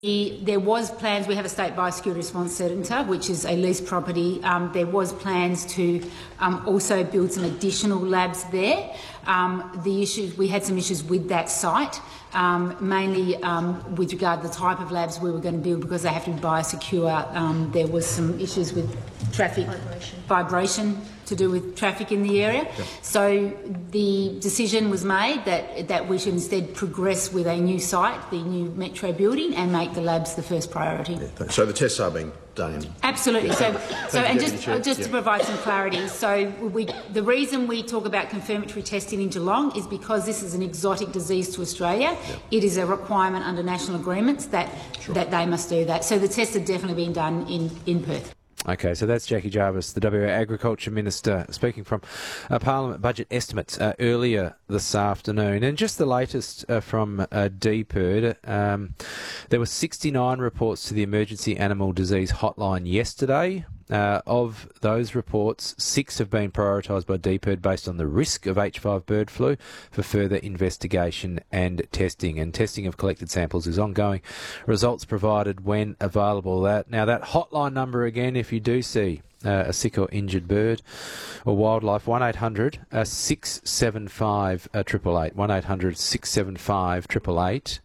There was plans. We have a state biosecurity response centre, which is a leased property. There was plans to also build some additional labs there. We had some issues with that site, mainly with regard to the type of labs we were going to build because they have to be biosecure. There was some issues with traffic vibration to do with traffic in the area. Yep. So the decision was made that we should instead progress with a new site, the new Metro building, and make the labs the first priority. Yeah, so the tests are being done. Absolutely. So just to provide some clarity, so the reason we talk about confirmatory testing in Geelong is because this is an exotic disease to Australia. Yep. It is a requirement under national agreements that they must do that. So the tests are definitely being done in Perth. Okay, so that's Jackie Jarvis, the WA Agriculture Minister, speaking from Parliament budget estimates earlier this afternoon. And just the latest from DPIRD, there were 69 reports to the Emergency Animal Disease Hotline yesterday. Of those reports, 6 have been prioritised by DPIRD based on the risk of H5 bird flu for further investigation and testing. And testing of collected samples is ongoing. Results provided when available. Now that hotline number again, if you do see a sick or injured bird or wildlife, 1800 675 888. 1800 675 888.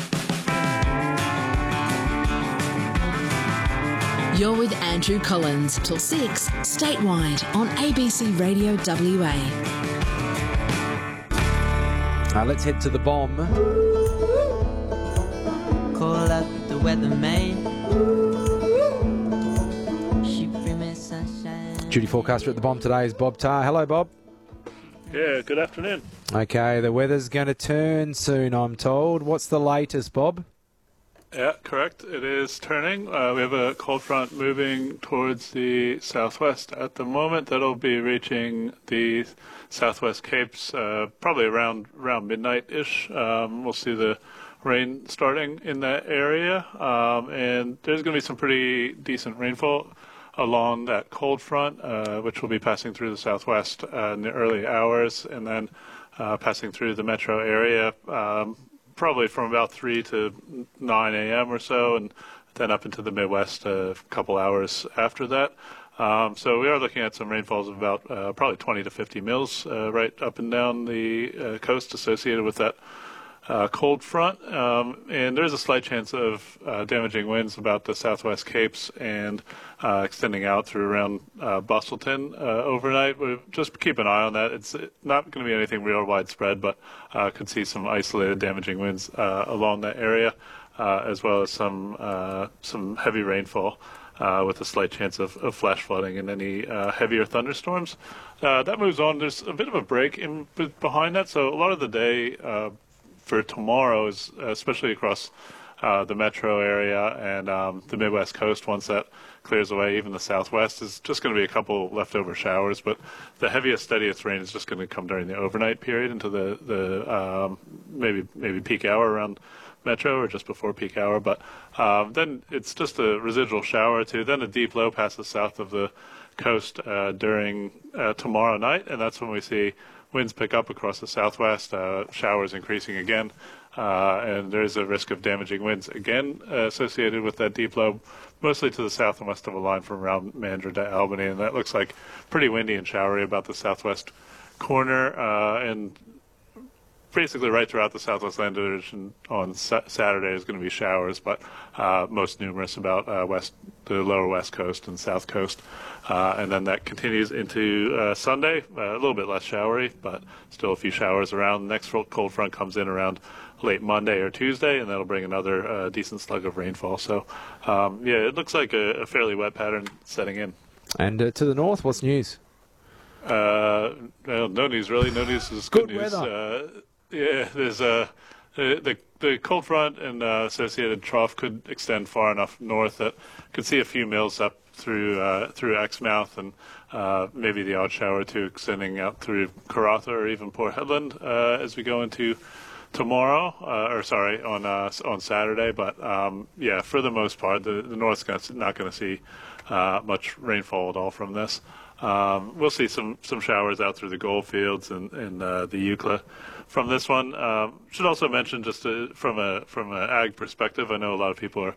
You're with Andrew Collins till 6 statewide on ABC Radio WA. Let's head to the bomb. Call up the weatherman. Duty forecaster at the bomb today is Bob Tarr. Hello, Bob. Yeah, good afternoon. Okay, the weather's going to turn soon, I'm told. What's the latest, Bob? Yeah, correct. It is turning. We have a cold front moving towards the southwest at the moment. That'll be reaching the southwest Capes probably around midnight-ish. We'll see the rain starting in that area, and there's going to be some pretty decent rainfall along that cold front, which will be passing through the southwest in the early hours, and then passing through the metro area probably from about 3 to 9 a.m. or so, and then up into the Midwest a couple hours after that. So we are looking at some rainfalls of about probably 20 to 50 mils right up and down the coast associated with that cold front. And there's a slight chance of damaging winds about the southwest Capes and extending out through around Bustleton overnight. We'll just keep an eye on that. It's not going to be anything real widespread, but could see some isolated damaging winds along that area, as well as some heavy rainfall with a slight chance of flash flooding and any heavier thunderstorms. That moves on. There's a bit of a break in behind that, so a lot of the day for tomorrow is, especially across the metro area and the Midwest coast, once that clears away, even the southwest, is just going to be a couple leftover showers, but the heaviest, steadiest rain is just going to come during the overnight period into the maybe peak hour around metro or just before peak hour, but then it's just a residual shower or two. Then a deep low passes south of the coast during tomorrow night, and that's when we see winds pick up across the southwest, showers increasing again, and there's a risk of damaging winds again associated with that deep low, mostly to the south and west of a line from around Mandurah to Albany, and that looks like pretty windy and showery about the southwest corner, and basically right throughout the southwest land division on Saturday is going to be showers, but most numerous about the lower west coast and south coast. And then that continues into Sunday, a little bit less showery, but still a few showers around. The next cold front comes in around late Monday or Tuesday, and that'll bring another decent slug of rainfall. So, yeah, it looks like a fairly wet pattern setting in. And to the north, what's news? Well, no news, really. No news is good news. Weather. Yeah, there's the cold front and associated trough could extend far enough north that could see a few mils up through Exmouth and maybe the odd shower or two extending out through Karratha or even Port Hedland as we go into tomorrow, on Saturday. But yeah, for the most part, the north's not going to see much rainfall at all from this. We'll see some showers out through the Goldfields and the Eucla from this one. Should also mention, just from an ag perspective, I know a lot of people are